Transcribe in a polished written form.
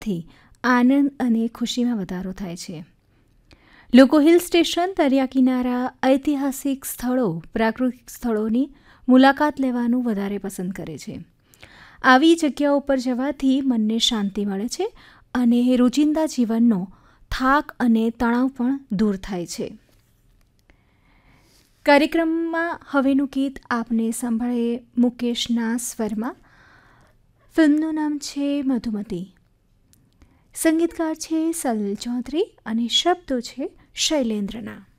થી આનંદ અને ખુશીમાં વધારો થાય છે. લોકો હિલ સ્ટેશન, દરિયા કિનારા, ઐતિહાસિક સ્થળો, પ્રાકૃતિક સ્થળોની મુલાકાત લેવાનું વધારે પસંદ કરે છે. આવી જગ્યાઓ પર જવાથી મનને શાંતિ મળે છે અને રોજિંદા જીવનનો થાક અને તણાવ પણ દૂર થાય છે. કાર્યક્રમમાં હવેનું ગીત આપને સાંભળે મુકેશના સ્વરમાં. ફિલ્મનું નામ છે મધુમતી. સંગીતકાર છે સલીલ ચૌધરી અને શબ્દો છે શૈલેન્દ્રના.